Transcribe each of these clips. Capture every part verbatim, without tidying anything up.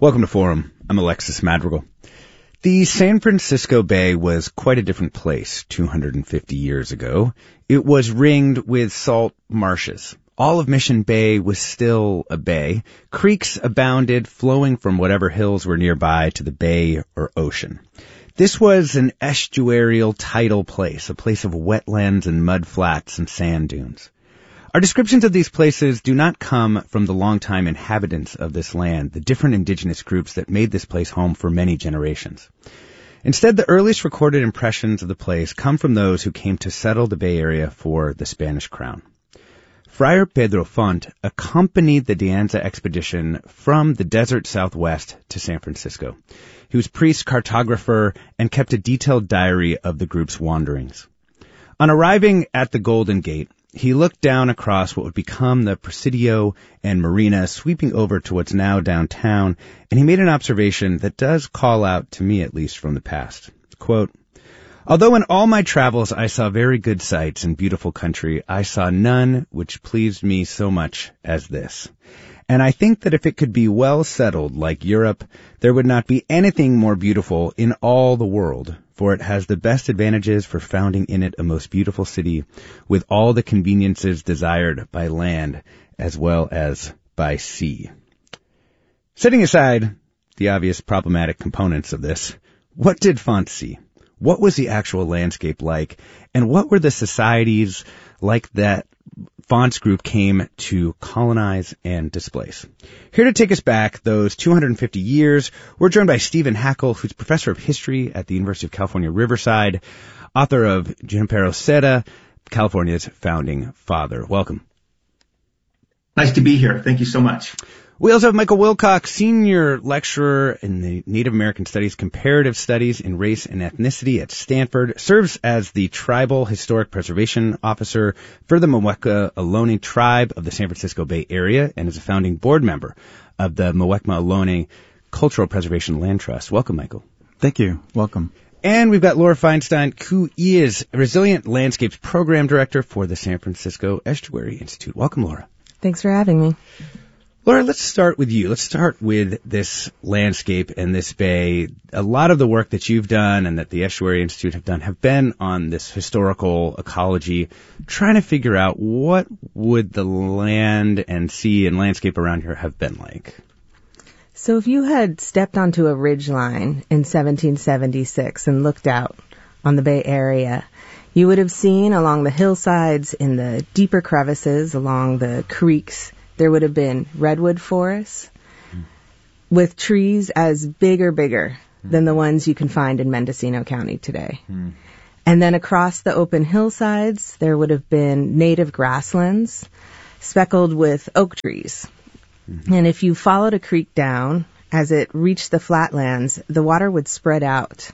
Welcome to Forum. I'm Alexis Madrigal. The San Francisco Bay was quite a different place two hundred fifty years ago. It was ringed with salt marshes. All of Mission Bay was still a bay. Creeks abounded, flowing from whatever hills were nearby to the bay or ocean. This was an estuarial tidal place, a place of wetlands and mud flats and sand dunes. Our descriptions of these places do not come from the longtime inhabitants of this land, the different indigenous groups that made this place home for many generations. Instead, the earliest recorded impressions of the place come from those who came to settle the Bay Area for the Spanish crown. Friar Pedro Font accompanied the De Anza expedition from the desert southwest to San Francisco. He was priest, cartographer, and kept a detailed diary of the group's wanderings. On arriving at the Golden Gate, he looked down across what would become the Presidio and Marina, sweeping over to what's now downtown, and he made an observation that does call out, to me at least, from the past. Quote, "Although in all my travels I saw very good sights and beautiful country, I saw none which pleased me so much as this. And I think that if it could be well settled like Europe, there would not be anything more beautiful in all the world, for it has the best advantages for founding in it a most beautiful city, with all the conveniences desired by land as well as by sea." Setting aside the obvious problematic components of this, what did Font see? What was the actual landscape like? And what were the societies like that Font's group came to colonize and displace? Here to take us back those two hundred fifty years, we're joined by Stephen Hackl, who's professor of history at the University of California, Riverside, author of Junipero Serra, California's founding father. Welcome. Nice to be here. Thank you so much. We also have Michael Wilcox, senior lecturer in the Native American Studies, Comparative Studies in Race and Ethnicity at Stanford, serves as the Tribal Historic Preservation Officer for the Muwekma Ohlone Tribe of the San Francisco Bay Area, and is a founding board member of the Muwekma Ohlone Cultural Preservation Land Trust. Welcome, Michael. Thank you. Welcome. And we've got Laura Feinstein, who is Resilient Landscapes Program Director for the San Francisco Estuary Institute. Welcome, Laura. Thanks for having me. Laura, let's start with you. Let's start with this landscape and this bay. A lot of the work that you've done and that the Estuary Institute have done have been on this historical ecology, trying to figure out what would the land and sea and landscape around here have been like. So if you had stepped onto a ridgeline in seventeen seventy-six and looked out on the Bay Area, you would have seen along the hillsides, in the deeper crevices, along the creeks, there would have been redwood forests mm. with trees as big or bigger mm. than the ones you can find in Mendocino County today. Mm. And then across the open hillsides, there would have been native grasslands speckled with oak trees. Mm-hmm. And if you followed a creek down, as it reached the flatlands, the water would spread out.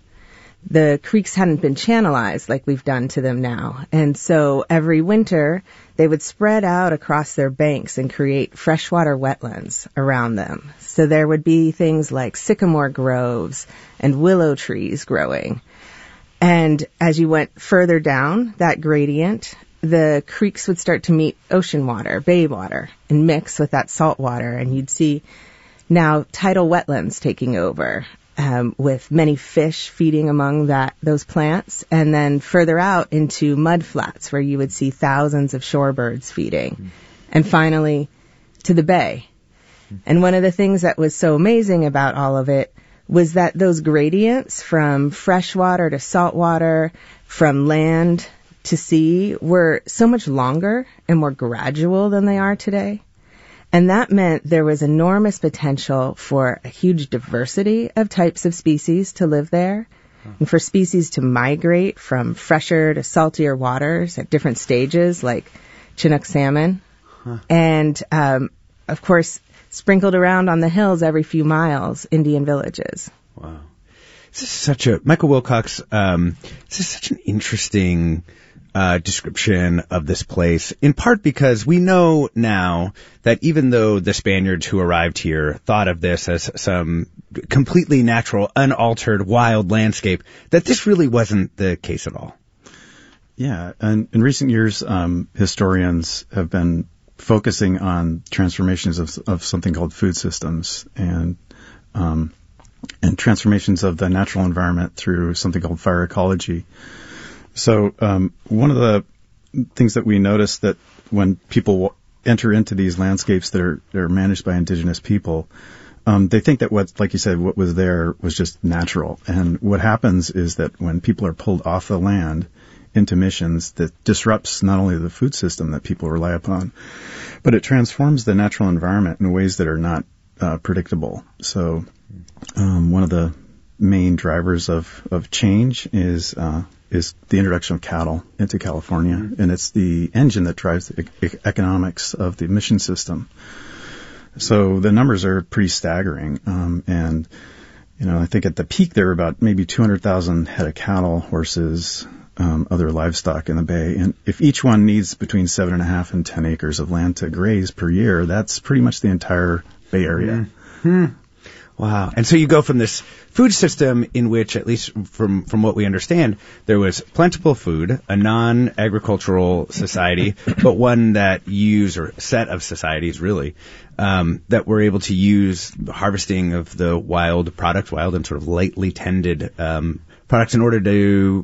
The creeks hadn't been channelized like we've done to them now. And so every winter, they would spread out across their banks and create freshwater wetlands around them. So there would be things like sycamore groves and willow trees growing. And as you went further down that gradient, the creeks would start to meet ocean water, bay water, and mix with that salt water. And you'd see now tidal wetlands taking over. Um, with many fish feeding among that those plants, and then further out into mud flats where you would see thousands of shorebirds feeding, mm. and finally to the bay. Mm. And one of the things that was so amazing about all of it was that those gradients from freshwater to saltwater, from land to sea, were so much longer and more gradual than they are today. And that meant there was enormous potential for a huge diversity of types of species to live there, huh. and for species to migrate from fresher to saltier waters at different stages, like Chinook salmon. Huh. And, um, of course, sprinkled around on the hills every few miles, Indian villages. Wow. This is such a, Michael Wilcox, um, this is such an interesting Uh, description of this place, in part because we know now that even though the Spaniards who arrived here thought of this as some completely natural, unaltered, wild landscape, that this really wasn't the case at all. Yeah, and in recent years, um, historians have been focusing on transformations of, of something called food systems, and um, and transformations of the natural environment through something called fire ecology. So um, one of the things that we notice that when people enter into these landscapes that are, that are managed by indigenous people, um, they think that what, like you said, what was there was just natural. And what happens is that when people are pulled off the land into missions, that disrupts not only the food system that people rely upon, but it transforms the natural environment in ways that are not uh, predictable. So um, one of the main drivers of, of change is uh, is the introduction of cattle into California, mm-hmm. and it's the engine that drives the e- economics of the mission system. So the numbers are pretty staggering, um, and you know I think at the peak there were about maybe two hundred thousand head of cattle, horses, um, other livestock in the Bay, and if each one needs between seven and a half and ten acres of land to graze per year, that's pretty much the entire Bay Area. Mm-hmm. Wow. And so you go from this food system in which, at least from, from what we understand, there was plentiful food, a non-agricultural society, but one that used, or a set of societies really, um, that were able to use harvesting of the wild product, wild and sort of lightly tended um, products in order to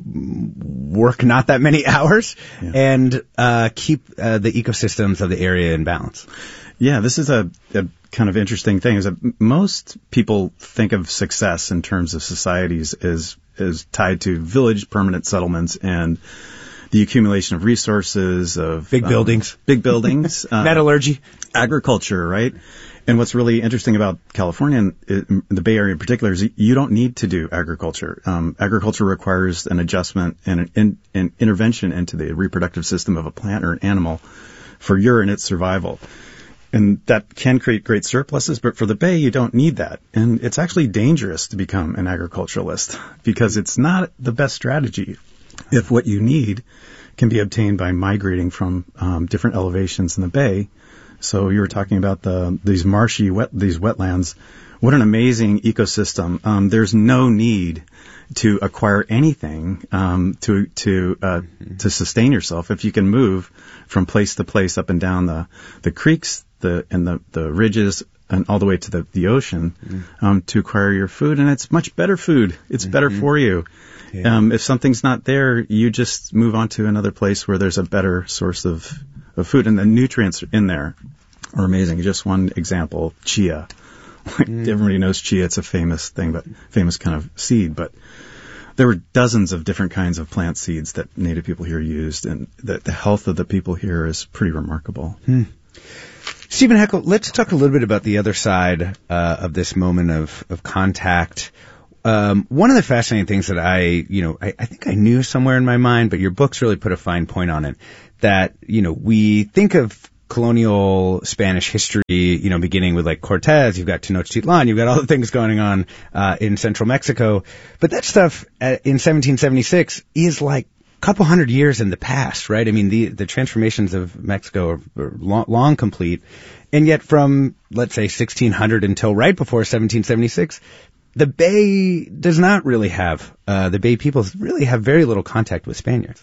work not that many hours yeah. and uh, keep uh, the ecosystems of the area in balance. Yeah, this is a, a kind of interesting thing. Is that most people think of success in terms of societies as as tied to village permanent settlements and the accumulation of resources, of big um, buildings, big buildings, uh, metallurgy, agriculture, right? And what's really interesting about California, and it, the Bay Area in particular, is you don't need to do agriculture. Um, agriculture requires an adjustment and an, in, an intervention into the reproductive system of a plant or an animal for your and its survival. And that can create great surpluses, but for the Bay, you don't need that. And it's actually dangerous to become an agriculturalist because it's not the best strategy if what you need can be obtained by migrating from um, different elevations in the Bay. So you were talking about the these marshy, wet, these wetlands. What an amazing ecosystem. Um, there's no need to acquire anything um, to to uh, mm-hmm. to sustain yourself if you can move from place to place up and down the the creeks the and the, the ridges and all the way to the, the ocean mm-hmm. um, to acquire your food. And it's much better food. It's mm-hmm. better for you. Yeah. Um, if something's not there, you just move on to another place where there's a better source of, of food. And the nutrients in there are amazing. Just one example, chia. Mm. Everybody knows chia. It's a famous thing, but famous kind of seed. But there were dozens of different kinds of plant seeds that Native people here used, and the, the health of the people here is pretty remarkable. Hmm. Stephen Heckel, let's talk a little bit about the other side uh, of this moment of, of contact. Um, one of the fascinating things that I, you know, I, I think I knew somewhere in my mind, but your books really put a fine point on it, that, you know, we think of colonial Spanish history, you know, beginning with like Cortez, you've got Tenochtitlan, you've got all the things going on uh, in central Mexico. But that stuff uh, in seventeen seventy-six is like a couple hundred years in the past, right? I mean, the the transformations of Mexico are, are long, long complete. And yet from, let's say, sixteen hundred until right before seventeen seventy-six, the Bay does not really have, uh, the Bay peoples really have very little contact with Spaniards.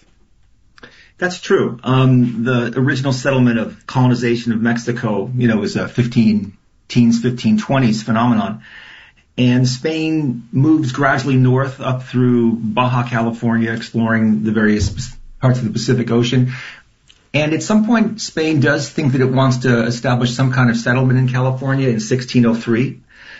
That's true. Um, the original settlement of colonization of Mexico, you know, was a fifteen teens, fifteen twenties phenomenon. And Spain moves gradually north up through Baja California, exploring the various parts of the Pacific Ocean. And at some point, Spain does think that it wants to establish some kind of settlement in California in sixteen oh three.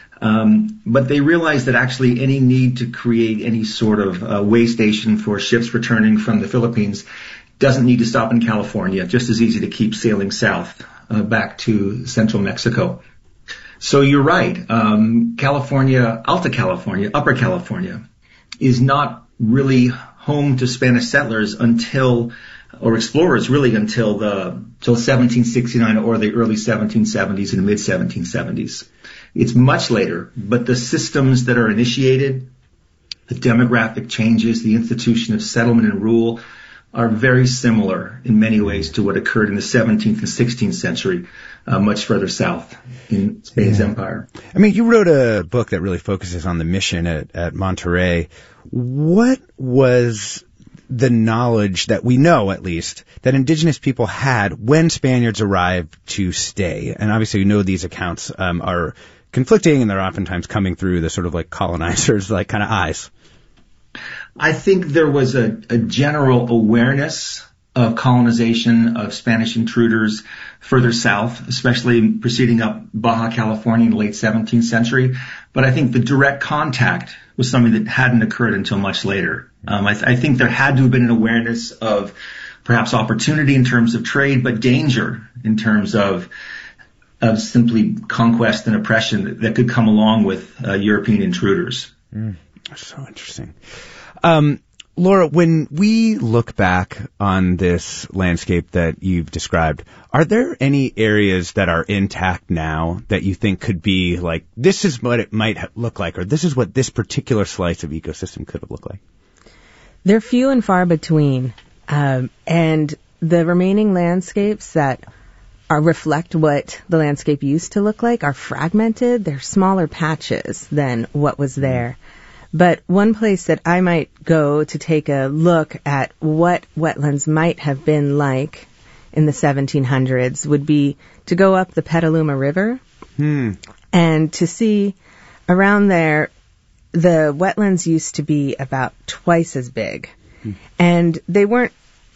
Um, but they realize that actually any need to create any sort of uh, way station for ships returning from the Philippines doesn't need to stop in California, just as easy to keep sailing south uh, back to central Mexico. So you're right. Um, California, Alta California, Upper California is not really home to Spanish settlers until, or explorers really until the, till seventeen sixty-nine or the early seventeen seventies and mid seventeen seventies. It's much later, but the systems that are initiated, the demographic changes, the institution of settlement and rule are very similar in many ways to what occurred in the seventeenth and sixteenth century, uh, much further south in Spain's yeah. empire. I mean, you wrote a book that really focuses on the mission at, at Monterrey. What was the knowledge that we know, at least, that indigenous people had when Spaniards arrived to stay? And obviously, you know, these accounts um, are conflicting, and they're oftentimes coming through the sort of like colonizers, like kind of eyes. I think there was a, a general awareness of colonization of Spanish intruders further south, especially proceeding up Baja California in the late seventeenth century. But I think the direct contact was something that hadn't occurred until much later. Um, I, th- I think there had to have been an awareness of perhaps opportunity in terms of trade, but danger in terms of of simply conquest and oppression that, that could come along with uh, European intruders. Mm, that's so interesting. Um, Laura, when we look back on this landscape that you've described, are there any areas that are intact now that you think could be like, this is what it might look like, or this is what this particular slice of ecosystem could have looked like? They're few and far between. Um, and the remaining landscapes that are, reflect what the landscape used to look like are fragmented. They're smaller patches than what was there. But one place that I might go to take a look at what wetlands might have been like in the seventeen hundreds would be to go up the Petaluma River hmm. and to see around there, the wetlands used to be about twice as big. Hmm. And they weren't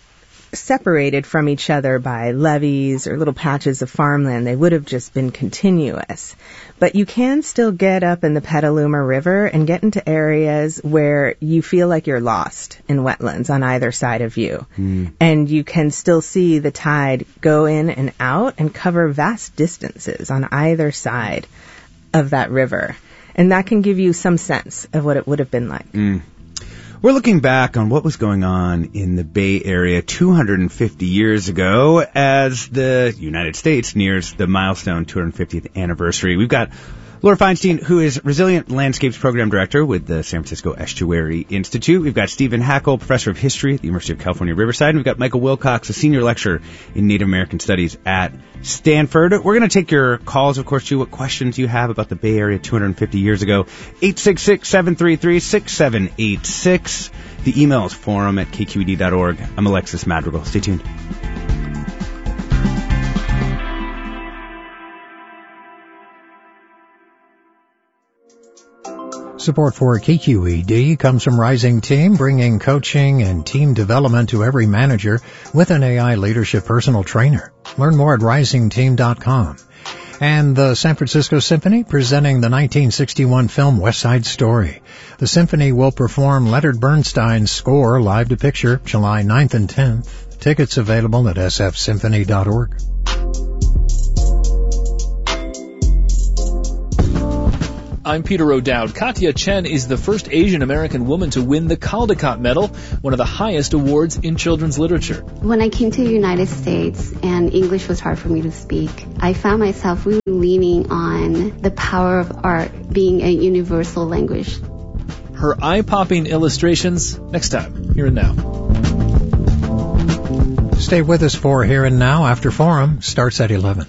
separated from each other by levees or little patches of farmland. They would have just been continuous. But you can still get up in the Petaluma River and get into areas where you feel like you're lost in wetlands on either side of you. Mm. And you can still see the tide go in and out and cover vast distances on either side of that river. And that can give you some sense of what it would have been like. Mm. We're looking back on what was going on in the Bay Area two hundred fifty years ago as the United States nears the milestone two hundred fiftieth anniversary. We've got Laura Feinstein, who is Resilient Landscapes Program Director with the San Francisco Estuary Institute. We've got Stephen Hackel, Professor of History at the University of California, Riverside. And we've got Michael Wilcox, a Senior Lecturer in Native American Studies at Stanford. We're going to take your calls, of course, too, what questions you have about the Bay Area two hundred fifty years ago. eight six six, seven three three, six seven eight six. The email is forum at k q e d dot org. I'm Alexis Madrigal. Stay tuned. Support for K Q E D comes from Rising Team, bringing coaching and team development to every manager with an A I leadership personal trainer. Learn more at rising team dot com. And the San Francisco Symphony presenting the nineteen sixty-one film West Side Story. The symphony will perform Leonard Bernstein's score live to picture July ninth and tenth. Tickets available at s f symphony dot org. I'm Peter O'Dowd. Katya Chen is the first Asian American woman to win the Caldecott Medal, one of the highest awards in children's literature. When I came to the United States and English was hard for me to speak, I found myself really leaning on the power of art being a universal language. Her eye-popping illustrations next time, Here and Now. Stay with us for Here and Now after Forum starts at eleven.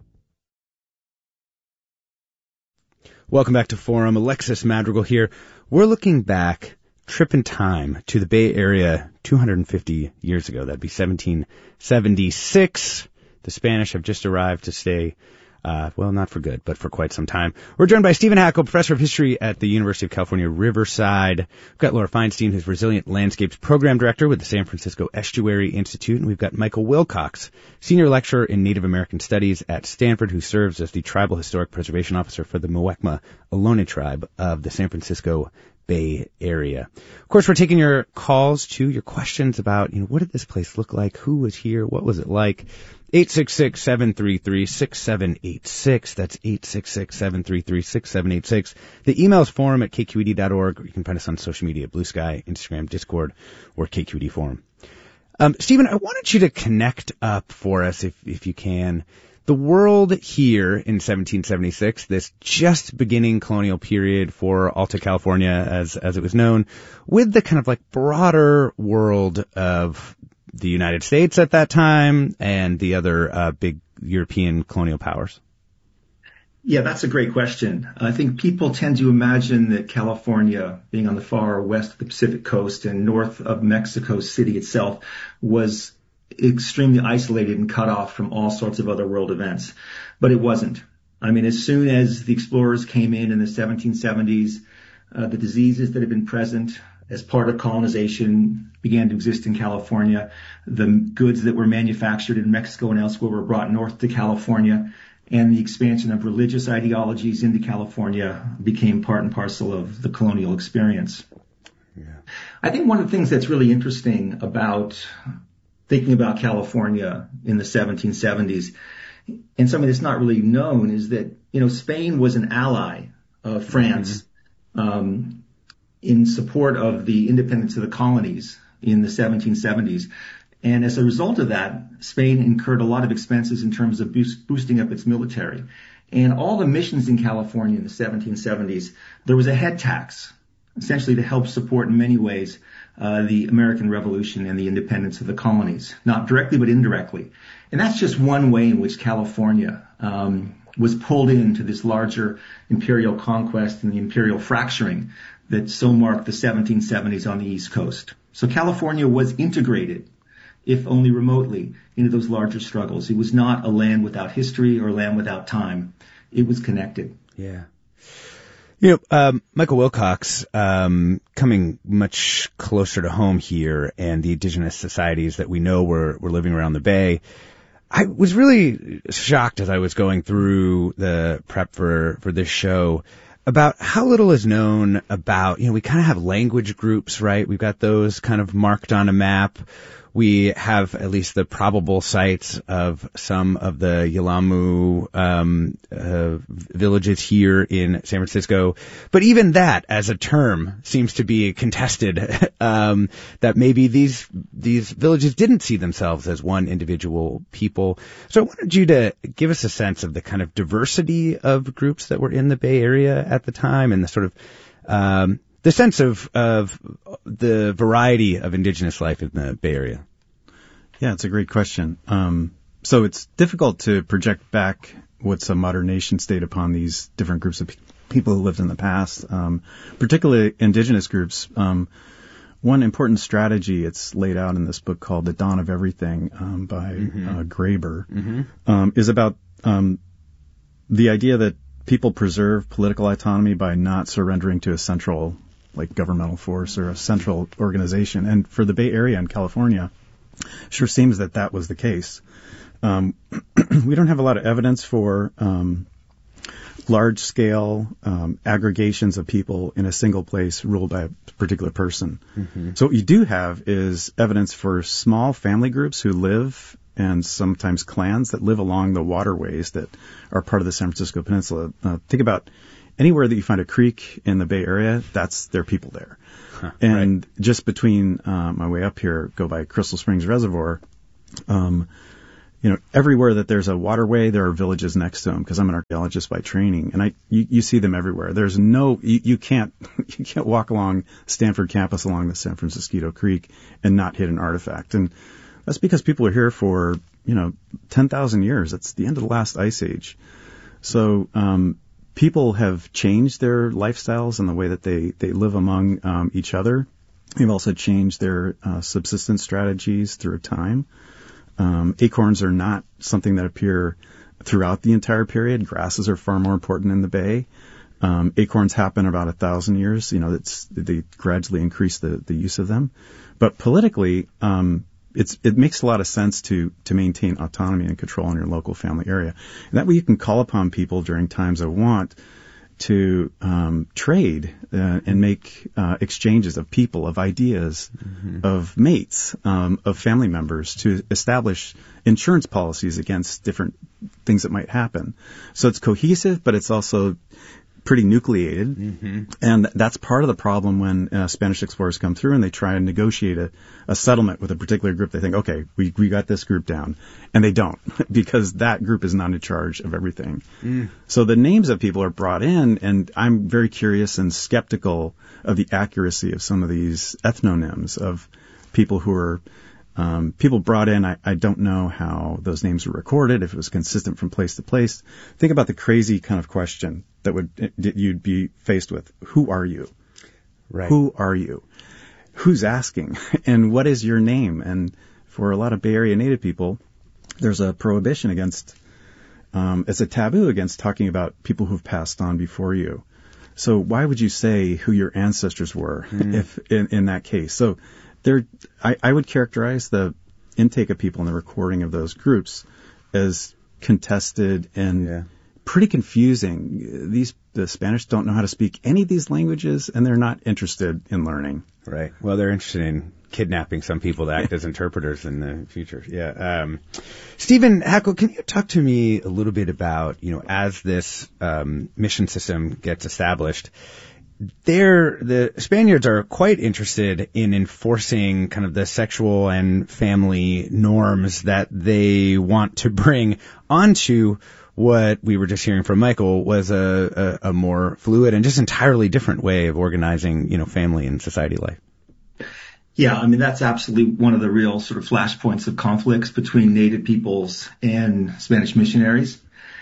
Welcome back to Forum. Alexis Madrigal here. We're looking back, trip in time, to the Bay Area two hundred fifty years ago. That'd be seventeen seventy-six. The Spanish have just arrived to stay, uh, well, not for good, but for quite some time. We're joined by Stephen Hackel, Professor of History at the University of California, Riverside. We've got Laura Feinstein, who's Resilient Landscapes Program Director with the San Francisco Estuary Institute. And we've got Michael Wilcox, Senior Lecturer in Native American Studies at Stanford, who serves as the Tribal Historic Preservation Officer for the Muwekma Ohlone Tribe of the San Francisco Bay Area. Of course, we're taking your calls to your questions about, you know, what did this place look like? Who was here? What was it like? eight six six, seven three three, six seven eight six. That's eight six six, seven three three, six seven eight six. The email is forum at k q e d dot org. Or you can find us on social media, Blue Sky, Instagram, Discord, or K Q E D Forum. Um, Stephen, I wanted you to connect up for us, if, if you can, the world here in seventeen seventy-six, this just beginning colonial period for Alta California, as, as it was known, with the kind of like broader world of the United States at that time and the other uh, big European colonial powers? Yeah, that's a great question. I think people tend to imagine that California, being on the far west of the Pacific coast and north of Mexico City itself, was extremely isolated and cut off from all sorts of other world events. But it wasn't. I mean, as soon as the explorers came in in the seventeen seventies, uh, the diseases that had been present as part of colonization began to exist in California. The goods that were manufactured in Mexico and elsewhere were brought north to California, and the expansion of religious ideologies into California became part and parcel of the colonial experience. Yeah. I think one of the things that's really interesting about thinking about California in the seventeen seventies, and something that's not really known, is that, you know, Spain was an ally of France, mm-hmm. um, in support of the independence of the colonies in the seventeen seventies. And as a result of that, Spain incurred a lot of expenses in terms of boost, boosting up its military. And all the missions in California in the seventeen seventies, there was a head tax, essentially to help support in many ways uh, the American Revolution and the independence of the colonies, not directly but indirectly. And that's just one way in which California um, was pulled into this larger imperial conquest and the imperial fracturing that so marked the seventeen seventies on the East Coast. So California was integrated, if only remotely, into those larger struggles. It was not a land without history or a land without time. It was connected. Yeah. You know, um, Michael Wilcox, um, coming much closer to home here and the indigenous societies that we know were, were living around the Bay, I was really shocked as I was going through the prep for, for this show about how little is known about, you know, we kind of have language groups, right? We've got those kind of marked on a map. We have at least the probable sites of some of the Yelamu um, uh, villages here in San Francisco. But even that, as a term, seems to be contested, um, that maybe these these villages didn't see themselves as one individual people. So I wanted you to give us a sense of the kind of diversity of groups that were in the Bay Area at the time and the sort of um, the sense of, of the variety of indigenous life in the Bay Area. Yeah, it's a great question. Um, so it's difficult to project back what's a modern nation state upon these different groups of pe- people who lived in the past, um, particularly indigenous groups. Um, one important strategy, it's laid out in this book called The Dawn of Everything um, by mm-hmm. uh, Graeber, mm-hmm. um, is about um, the idea that people preserve political autonomy by not surrendering to a central, like, governmental force or a central organization. And for the Bay Area and California, sure seems that that was the case. Um, we don't have a lot of evidence for um, large-scale um, aggregations of people in a single place ruled by a particular person. Mm-hmm. So what you do have is evidence for small family groups who live, and sometimes clans that live along the waterways that are part of the San Francisco Peninsula. Uh, think about anywhere that you find a creek in the Bay Area, that's there are people there. Huh, and right. just between uh, my way up here, go by Crystal Springs Reservoir, um, you know, everywhere that there's a waterway, there are villages next to them, because I'm an archaeologist by training, and I you, you see them everywhere. There's no you, you can't you can't walk along Stanford campus along the San Francisco Creek and not hit an artifact. And that's because people are here for, you know, ten thousand years. It's the end of the last ice age. So um, people have changed their lifestyles and the way that they, they live among um, each other. They've also changed their uh, subsistence strategies through time. Um, acorns are not something that appear throughout the entire period. Grasses are far more important in the Bay. Um, acorns happen about a thousand years. You know, it's, they gradually increase the, the use of them. But politically, um, It's, it makes a lot of sense to, to maintain autonomy and control in your local family area. And that way you can call upon people during times of want to um, trade uh, and make uh, exchanges of people, of ideas, mm-hmm. of mates, um, of family members, to establish insurance policies against different things that might happen. So it's cohesive, but it's also pretty nucleated, mm-hmm. and that's part of the problem when uh, Spanish explorers come through and they try and negotiate a, a settlement with a particular group. They think, okay, we we got this group down, and they don't, because that group is not in charge of everything. Mm. So the names of people are brought in, and I'm very curious and skeptical of the accuracy of some of these ethnonyms of people who are Um, people brought in. I, I don't know how those names were recorded, if it was consistent from place to place. Think about the crazy kind of question that would that you'd be faced with. Who are you? Right. Who are you? Who's asking? And what is your name? And for a lot of Bay Area Native people, there's a prohibition against um, it's a taboo against talking about people who've passed on before you. So why would you say who your ancestors were mm. if in, in that case? So there, I, I would characterize the intake of people in the recording of those groups as contested and yeah. pretty confusing. These the Spanish don't know how to speak any of these languages, and they're not interested in learning. Right. Well, they're interested in kidnapping some people to act as interpreters in the future. Yeah. Um, Stephen Hackl, can you talk to me a little bit about, you know, as this um, mission system gets established, there the Spaniards are quite interested in enforcing kind of the sexual and family norms that they want to bring onto what we were just hearing from Michael was a, a, a more fluid and just entirely different way of organizing, you know, family and society life. Yeah, I mean, that's absolutely one of the real sort of flashpoints of conflicts between Native peoples and Spanish missionaries.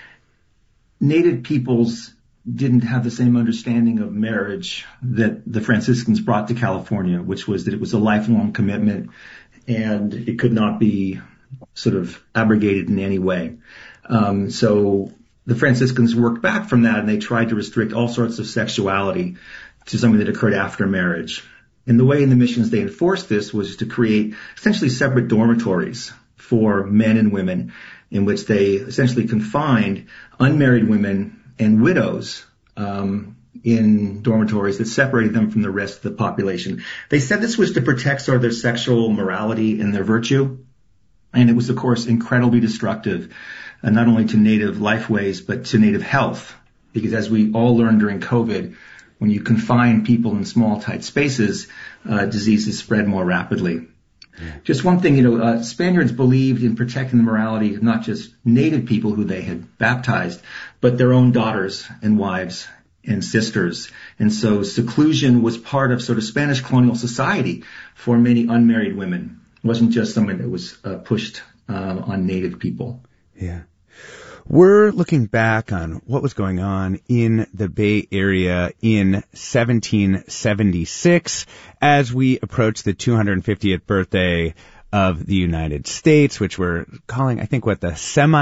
Native peoples didn't have the same understanding of marriage that the Franciscans brought to California, which was that it was a lifelong commitment and it could not be sort of abrogated in any way. Um, so the Franciscans worked back from that, and they tried to restrict all sorts of sexuality to something that occurred after marriage. And the way in the missions they enforced this was to create essentially separate dormitories for men and women, in which they essentially confined unmarried women and widows um, in dormitories that separated them from the rest of the population. They said this was to protect sort of their sexual morality and their virtue, and it was, of course, incredibly destructive. Uh, not only to native lifeways, but to native health. Because as we all learned during COVID, when you confine people in small, tight spaces, uh, diseases spread more rapidly. Yeah. Just one thing, you know, uh, Spaniards believed in protecting the morality of not just native people who they had baptized, but their own daughters and wives and sisters. And so seclusion was part of sort of Spanish colonial society for many unmarried women. It wasn't just something that was uh, pushed uh, on native people. Yeah. We're looking back on what was going on in the Bay Area in seventeen seventy-six as we approach the two hundred fiftieth birthday of the United States, which we're calling, I think, what, the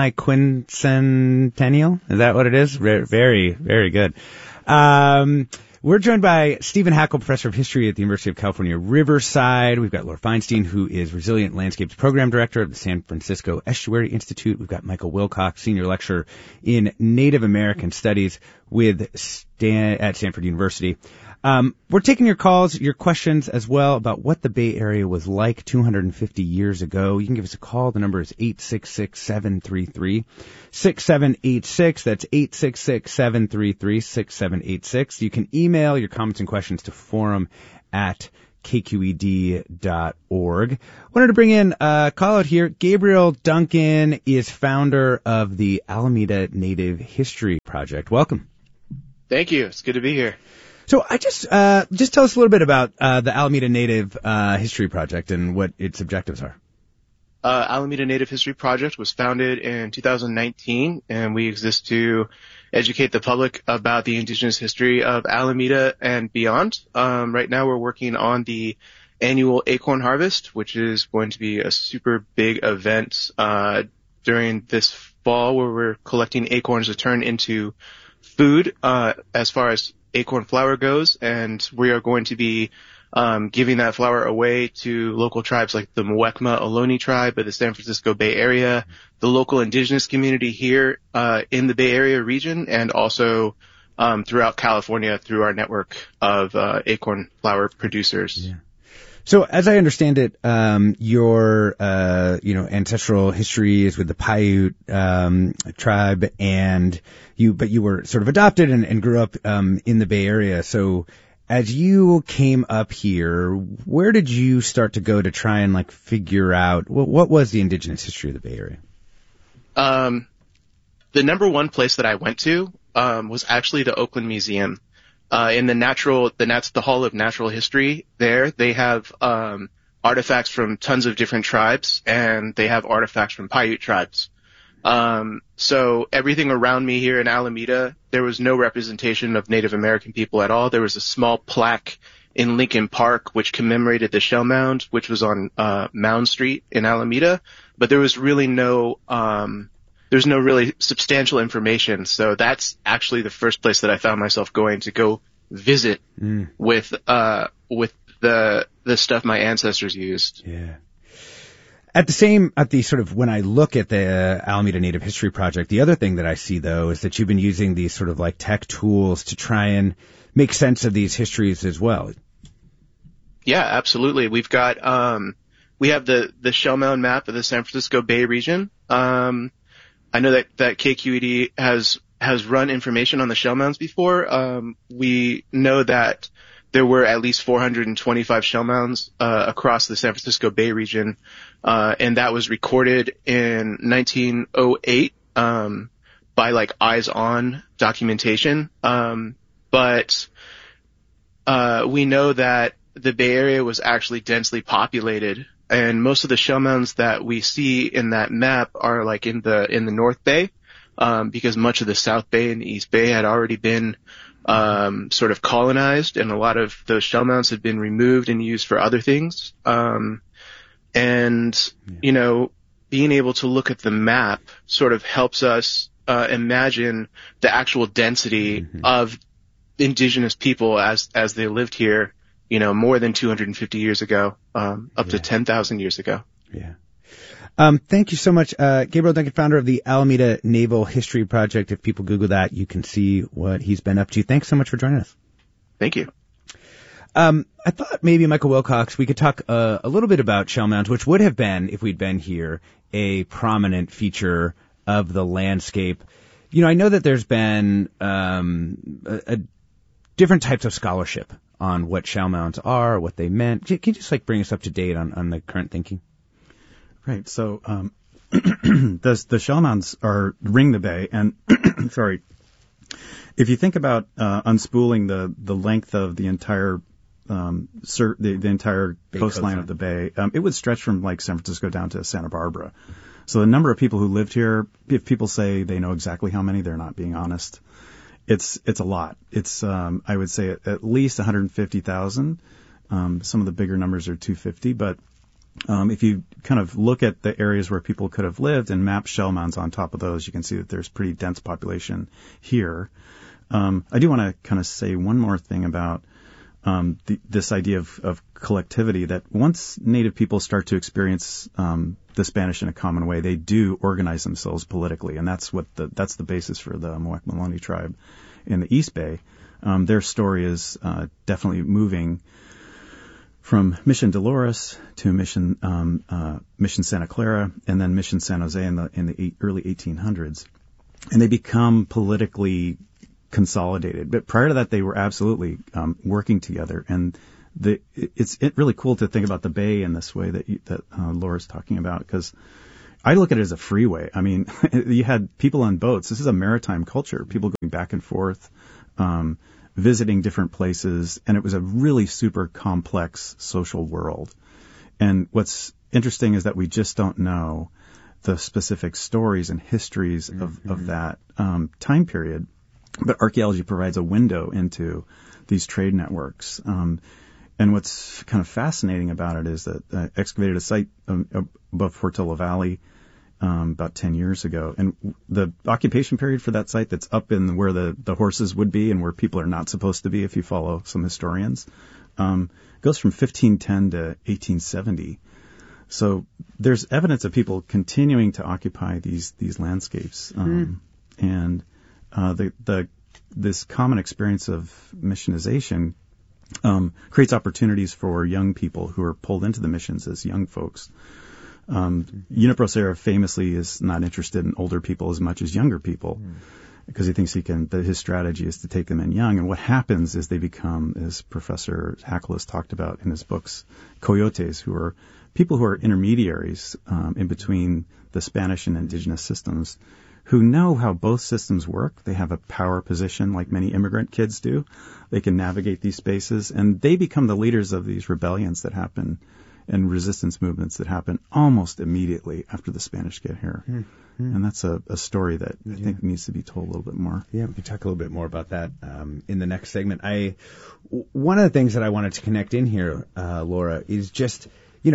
semi-quincentennial? Is that what it is? Very, very good. Um, We're joined by Stephen Hackl, professor of history at the University of California, Riverside. We've got Laura Feinstein, who is Resilient Landscapes Program Director of the San Francisco Estuary Institute. We've got Michael Wilcox, Senior Lecturer in Native American Studies with Stan- at Stanford University. Um, we're taking your calls, your questions as well about what the Bay Area was like two hundred fifty years ago. You can give us a call. The number is eight six six, seven three three, six seven eight six. That's eight six six, seven three three, six seven eight six. You can email your comments and questions to forum at k q e d dot org. Wanted to bring in a call out here. Gabriel Duncan is founder of the Alameda Native History Project. Welcome. Thank you. It's good to be here. So I just, uh, just tell us a little bit about, uh, the Alameda Native, uh, History Project and what its objectives are. Uh, Alameda Native History Project was founded in two thousand nineteen, and we exist to educate the public about the indigenous history of Alameda and beyond. Um, right now we're working on the annual acorn harvest, which is going to be a super big event, uh, during this fall, where we're collecting acorns to turn into food, uh, as far as acorn flour goes, and we are going to be um, giving that flour away to local tribes like the Muwekma Ohlone tribe of the San Francisco Bay Area, the local indigenous community here uh, in the Bay Area region, and also um, throughout California through our network of uh, acorn flour producers. Yeah. So, as I understand it, um, your, uh, you know, ancestral history is with the Paiute, um, tribe, and you, but you were sort of adopted and, and grew up, um, in the Bay Area. So, as you came up here, where did you start to go to try and, like, figure out, what, what was the indigenous history of the Bay Area? Um, the number one place that I went to, um, was actually the Oakland Museum. Uh, in the natural, the Nats, the Hall of Natural History there, they have, um, artifacts from tons of different tribes, and they have artifacts from Paiute tribes. Um, so everything around me here in Alameda, there was no representation of Native American people at all. There was a small plaque in Lincoln Park, which commemorated the Shell Mound, which was on, uh, Mound Street in Alameda, but there was really no, um, there's no really substantial information. So that's actually the first place that I found myself going to go visit mm. with, uh, with the, the stuff my ancestors used. Yeah. At the same, at the sort of, when I look at the Alameda Native History Project, the other thing that I see though is that you've been using these sort of like tech tools to try and make sense of these histories as well. Yeah, absolutely. We've got, um, we have the, the shell mound map of the San Francisco Bay region. Um, I know that, that K Q E D has, has run information on the shell mounds before. Um, we know that there were at least four hundred twenty-five shell mounds, uh, across the San Francisco Bay region. Uh, and that was recorded in nineteen oh eight, um, by like Eyes On documentation. Um, but, uh, we know that the Bay Area was actually densely populated, and most of the shell mounds that we see in that map are like in the, in the North Bay, um, because much of the South Bay and the East Bay had already been, um, sort of colonized, and a lot of those shell mounds had been removed and used for other things. Um, and, yeah. you know, being able to look at the map sort of helps us, uh, imagine the actual density mm-hmm. of indigenous people as, as they lived here, you know, more than two hundred fifty years ago, um, up yeah. to ten thousand years ago. Yeah. Um, thank you so much, uh, Gabriel Duncan, founder of the Alameda Naval History Project. If people Google that, you can see what he's been up to. Thanks so much for joining us. Thank you. Um, I thought maybe, Michael Wilcox, we could talk uh, a little bit about shell mounds, which would have been, if we'd been here, a prominent feature of the landscape. You know, I know that there's been um, a, a different types of scholarship on what shell mounds are, what they meant. Can you just like bring us up to date on, on the current thinking? Right. So um, the, the shell mounds are ring the bay, and sorry, if you think about uh, unspooling the, the length of the entire um, sur- the, the entire bay coastline of the bay, um, it would stretch from like San Francisco down to Santa Barbara. So the number of people who lived here, if people say they know exactly how many, they're not being honest. It's it's a lot. It's um, I would say at, at least one hundred fifty thousand. Um, some of the bigger numbers are two hundred fifty, but um, if you kind of look at the areas where people could have lived and map shell mounds on top of those, you can see that there's pretty dense population here. Um, I do want to kind of say one more thing about um, the, this idea of, of collectivity, that once Native people start to experience um, the Spanish in a common way, they do organize themselves politically, and that's what the that's the basis for the Muwekma tribe in the East Bay. Um, their story is uh, definitely moving from Mission Dolores to Mission um, uh, Mission Santa Clara, and then Mission San Jose in the in the eight, early eighteen hundreds, and they become politically consolidated. But prior to that, they were absolutely um, working together, and the it's it really cool to think about the Bay in this way that you, that uh, Laura's talking about, because I look at it as a freeway. I mean, you had people on boats. This is a maritime culture. People going back and forth. Um, visiting different places, and it was a really super complex social world. And what's interesting is that we just don't know the specific stories and histories mm-hmm. of, of that um, time period, but archaeology provides a window into these trade networks. Um, and what's kind of fascinating about it is that I excavated a site um, above Portillo Valley Um, about ten years ago. And the occupation period for that site that's up in where the, the horses would be and where people are not supposed to be, if you follow some historians, um, goes from fifteen ten to eighteen seventy. So there's evidence of people continuing to occupy these, these landscapes. Um, mm. And, uh, the, the, this common experience of missionization, um, creates opportunities for young people who are pulled into the missions as young folks. Um, Uniprocera famously is not interested in older people as much as younger people, mm. because he thinks he can, that his strategy is to take them in young. And what happens is they become, as Professor Hackle has talked about in his books, coyotes, who are people who are intermediaries um, in between the Spanish and indigenous systems, who know how both systems work. They have a power position like many immigrant kids do. They can navigate these spaces, and they become the leaders of these rebellions that happen and resistance movements that happen almost immediately after the Spanish get here. Mm, mm. And that's a, a story that I yeah. think needs to be told a little bit more. Yeah, we can talk a little bit more about that um, in the next segment. I, one of the things that I wanted to connect in here, uh, Laura, is just, you know,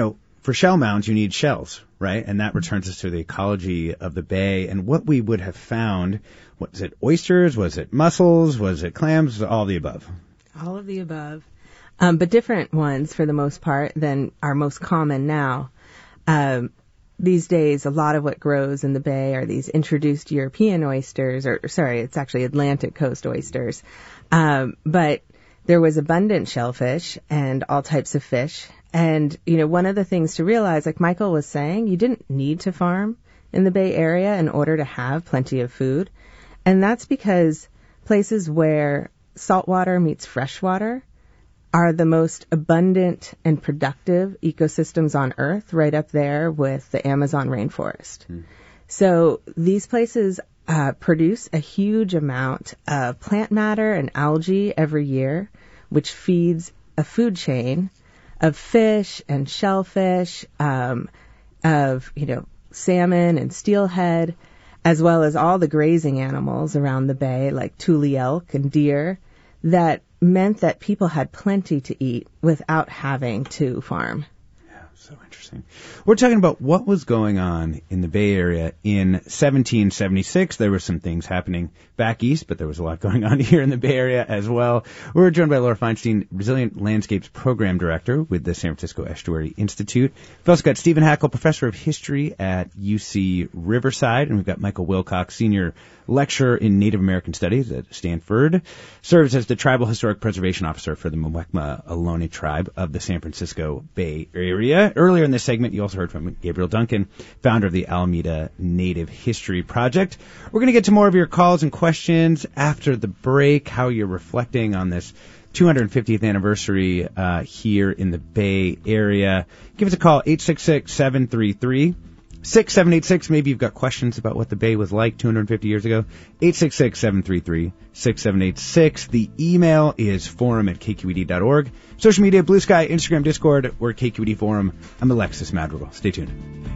for shell mounds, you need shells, right? And that returns us to the ecology of the bay and what we would have found. Was it oysters? Was it mussels? Was it clams? All of the above. All of the above. Um, but different ones for the most part than are most common now. Um, these days, a lot of what grows in the bay are these introduced European oysters, or sorry, it's actually Atlantic coast oysters. Um, but there was abundant shellfish and all types of fish. And, you know, one of the things to realize, like Michael was saying, you didn't need to farm in the Bay Area in order to have plenty of food. And that's because places where saltwater meets freshwater are the most abundant and productive ecosystems on Earth, right up there with the Amazon rainforest. Mm. So these places uh, produce a huge amount of plant matter and algae every year, which feeds a food chain of fish and shellfish, um, of, you know, salmon and steelhead, as well as all the grazing animals around the bay, like tule elk and deer, that meant that people had plenty to eat without having to farm. Yeah, so interesting. We're talking about what was going on in the Bay Area in seventeen seventy-six. There were some things happening back east, but there was a lot going on here in the Bay Area as well. We're joined by Laura Feinstein, Resilient Landscapes Program Director with the San Francisco Estuary Institute. We've also got Stephen Hackle, Professor of History at U C Riverside, and we've got Michael Wilcox, Senior Lecturer in Native American Studies at Stanford, serves as the Tribal Historic Preservation Officer for the Muwekma Ohlone Tribe of the San Francisco Bay Area. Earlier in this segment, you also heard from Gabriel Duncan, founder of the Alameda Native History Project. We're going to get to more of your calls and questions after the break, how you're reflecting on this two hundred fiftieth anniversary uh, here in the Bay Area. Give us a call, eight six six, seven three three, six seven eight six. Maybe you've got questions about what the Bay was like two hundred fifty years ago. eight six six, seven three three, six seven eight six. The email is forum at k q e d dot org. Social media, Blue Sky, Instagram, Discord, we're K Q E D Forum. I'm Alexis Madrigal. Stay tuned.